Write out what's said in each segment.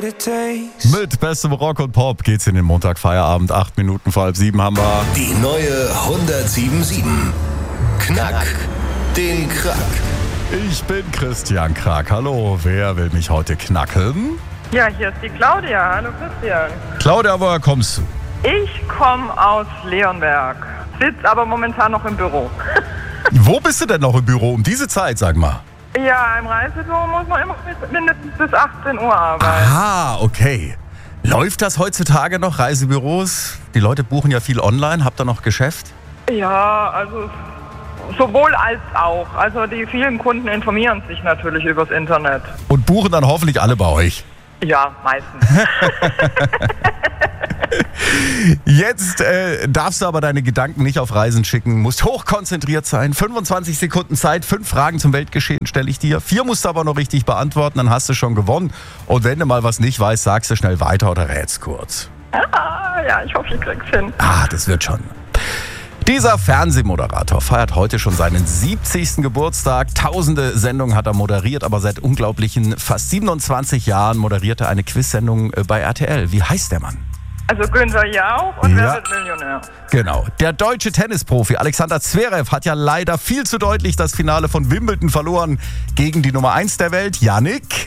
it takes. Mit bestem Rock und Pop geht's in den Montagfeierabend. 8 Minuten vor 6:30 haben wir. Die neue 107.7. Knack den Krack. Ich bin Christian Krack. Hallo, wer will mich heute knacken? Ja, hier ist die Claudia. Hallo Christian. Claudia, woher kommst du? Ich komme aus Leonberg, sitze aber momentan noch im Büro. Wo bist du denn noch im Büro um diese Zeit, sag mal? Ja, im Reisebüro muss man immer mindestens bis 18 Uhr arbeiten. Ah, okay. Läuft das heutzutage noch, Reisebüros? Die Leute buchen ja viel online. Habt ihr noch Geschäft? Ja, also sowohl als auch. Also die vielen Kunden informieren sich natürlich übers Internet. Und buchen dann hoffentlich alle bei euch. Ja, meistens. Jetzt darfst du aber deine Gedanken nicht auf Reisen schicken, musst hochkonzentriert sein. 25 Sekunden Zeit, 5 Fragen zum Weltgeschehen stelle ich dir. 4 musst du aber noch richtig beantworten, dann hast du schon gewonnen. Und wenn du mal was nicht weißt, sagst du schnell weiter oder rätst kurz. Ja, ich hoffe, ich krieg's hin. Das wird schon. Dieser Fernsehmoderator feiert heute schon seinen 70. Geburtstag. Tausende Sendungen hat er moderiert, aber seit unglaublichen fast 27 Jahren moderiert er eine Quizsendung bei RTL. Wie heißt der Mann? Also Günther Jauch und Ja. Wer wird Millionär? Genau. Der deutsche Tennisprofi Alexander Zverev hat ja leider viel zu deutlich das Finale von Wimbledon verloren gegen die Nummer 1 der Welt, Jannik.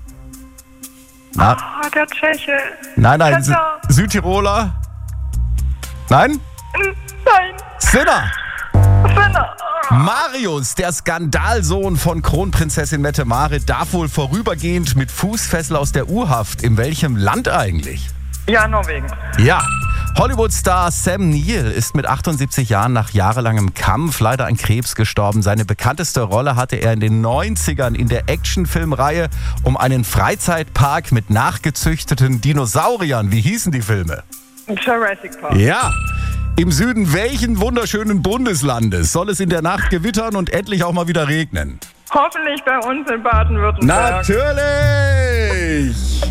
Na? Der Tscheche. Nein, Sinner. Südtiroler. Nein? Nein, Sinner. Sinner. Marius, der Skandalsohn von Kronprinzessin Mette-Marit, darf wohl vorübergehend mit Fußfessel aus der U-Haft. In welchem Land eigentlich? Ja, Norwegen. Ja. Hollywood-Star Sam Neill ist mit 78 Jahren nach jahrelangem Kampf leider an Krebs gestorben. Seine bekannteste Rolle hatte er in den 90ern in der Actionfilmreihe um einen Freizeitpark mit nachgezüchteten Dinosauriern. Wie hießen die Filme? Jurassic Park. Ja. Im Süden welchen wunderschönen Bundeslandes soll es in der Nacht gewittern und endlich auch mal wieder regnen? Hoffentlich bei uns in Baden-Württemberg. Natürlich!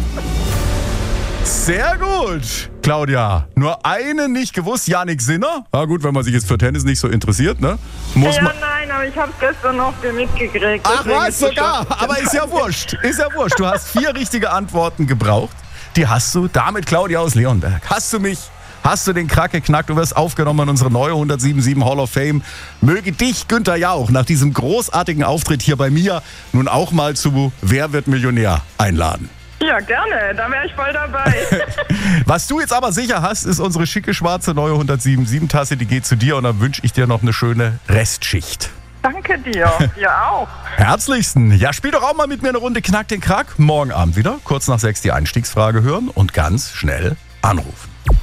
Sehr gut, Claudia. Nur einen nicht gewusst, Jannik Sinner. Ja gut, wenn man sich jetzt für Tennis nicht so interessiert, ne? Muss Ja, man. nein, aber ich habe gestern noch mitgekriegt. Ach deswegen was, ist es sogar. schon- Aber ist ja wurscht. Ist ja wurscht. Du hast 4 richtige Antworten gebraucht. Die hast du. Damit Claudia aus Leonberg. Hast du mich? Hast du den Krack geknackt? Du wirst aufgenommen in unsere neue 107.7 Hall of Fame. Möge dich Günther Jauch nach diesem großartigen Auftritt hier bei mir nun auch mal zu Wer wird Millionär einladen. Ja, gerne. Da wäre ich voll dabei. Was du jetzt aber sicher hast, ist unsere schicke schwarze neue 107.7 Tasse. Die geht zu dir und dann wünsche ich dir noch eine schöne Restschicht. Danke dir. Dir auch. Herzlichsten. Ja, spiel doch auch mal mit mir eine Runde Knack den Krack. Morgen Abend wieder, kurz nach 6 die Einstiegsfrage hören und ganz schnell anrufen.